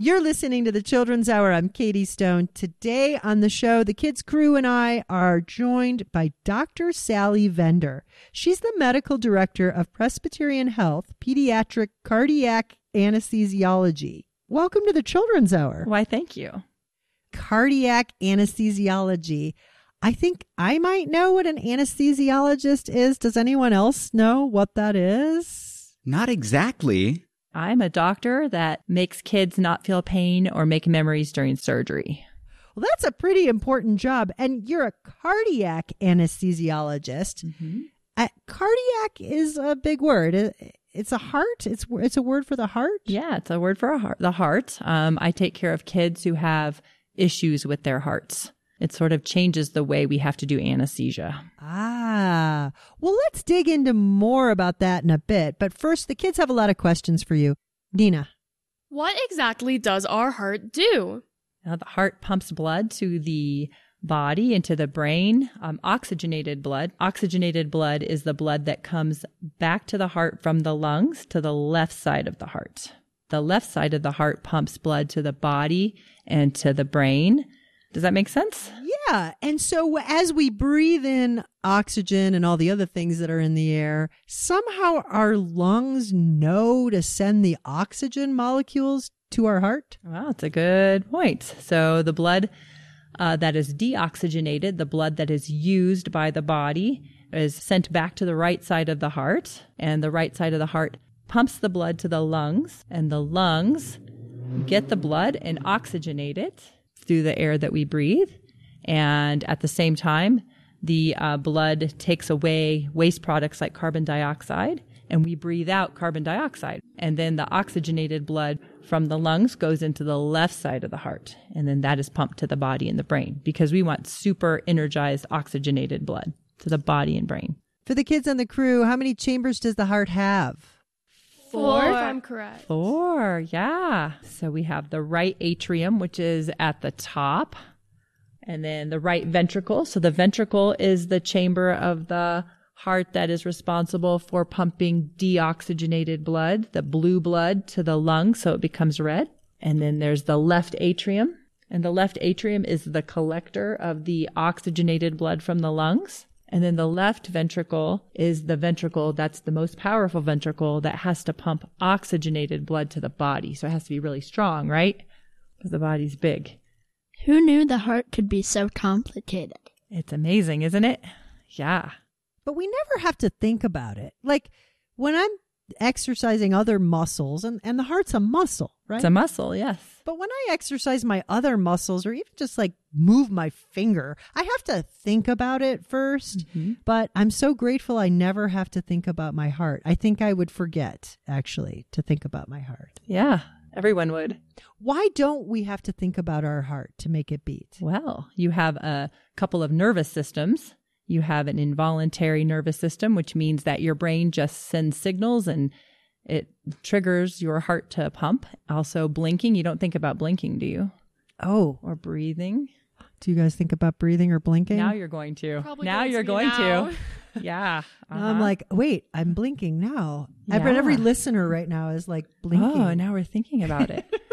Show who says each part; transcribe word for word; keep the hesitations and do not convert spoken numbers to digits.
Speaker 1: You're listening to the Children's Hour. I'm Katie Stone. Today on the show, the kids' crew and I are joined by Doctor Sally Vender. She's the medical director of Presbyterian Health, Pediatric Cardiac Anesthesiology. Welcome to the Children's Hour.
Speaker 2: Why, thank you.
Speaker 1: Cardiac anesthesiology. I think I might know what an anesthesiologist is. Does anyone else know what that is?
Speaker 3: Not exactly.
Speaker 2: I'm a doctor that makes kids not feel pain or make memories during surgery.
Speaker 1: Well, that's a pretty important job. And you're a cardiac anesthesiologist. Mm-hmm. Uh, cardiac is a big word. It, it's a heart. It's it's a word for the heart.
Speaker 2: Yeah, it's a word for a heart, the heart. Um, I take care of kids who have issues with their hearts. It sort of changes the way we have to do anesthesia.
Speaker 1: Ah, well, let's dig into more about that in a bit. But first, the kids have a lot of questions for you. Nina.
Speaker 4: What exactly does our heart do?
Speaker 2: Now, the heart pumps blood to the body, into the brain, um, oxygenated blood. Oxygenated blood is the blood that comes back to the heart from the lungs to the left side of the heart. The left side of the heart pumps blood to the body and to the brain. Does that make sense?
Speaker 1: Yeah. And so as we breathe in oxygen and all the other things that are in the air, somehow our lungs know to send the oxygen molecules to our heart?
Speaker 2: Wow, that's a good point. So the blood uh, that is deoxygenated, the blood that is used by the body, is sent back to the right side of the heart. And the right side of the heart pumps the blood to the lungs. And the lungs get the blood and oxygenate it through the air that we breathe. And at the same time, the uh, blood takes away waste products like carbon dioxide, and we breathe out carbon dioxide. And then the oxygenated blood from the lungs goes into the left side of the heart. And then that is pumped to the body and the brain because we want super energized oxygenated blood to the body and brain.
Speaker 1: For the kids on the crew, how many chambers does the heart have?
Speaker 4: Four, if I'm correct.
Speaker 2: Four, yeah. So we have the right atrium, which is at the top, and then the right ventricle. So the ventricle is the chamber of the heart that is responsible for pumping deoxygenated blood, the blue blood, to the lungs so it becomes red. And then there's the left atrium, and the left atrium is the collector of the oxygenated blood from the lungs. And then the left ventricle is the ventricle that's the most powerful ventricle that has to pump oxygenated blood to the body. So it has to be really strong, right? Because the body's big.
Speaker 5: Who knew the heart could be so complicated?
Speaker 2: It's amazing, isn't it? Yeah.
Speaker 1: But we never have to think about it. Like when I'm exercising other muscles, and, and the heart's a muscle, right?
Speaker 2: It's a muscle, yes.
Speaker 1: But when I exercise my other muscles or even just like move my finger, I have to think about it first. Mm-hmm. But I'm so grateful I never have to think about my heart. I think I would forget, actually, to think about my heart.
Speaker 2: Yeah, everyone would.
Speaker 1: Why don't we have to think about our heart to make it beat?
Speaker 2: Well, you have a couple of nervous systems. You have an involuntary nervous system, which means that your brain just sends signals and it triggers your heart to pump. Also, blinking. You don't think about blinking, do you?
Speaker 1: Oh.
Speaker 2: Or breathing.
Speaker 1: Do you guys think about breathing or blinking?
Speaker 2: Now you're going to.
Speaker 4: Probably
Speaker 2: now
Speaker 4: going
Speaker 2: you're
Speaker 4: to
Speaker 2: going
Speaker 4: now.
Speaker 2: to. Yeah. Uh-huh.
Speaker 1: I'm like, wait, I'm blinking now.
Speaker 2: Yeah.
Speaker 1: I bet every listener right now is like blinking.
Speaker 2: Oh, now we're thinking about it.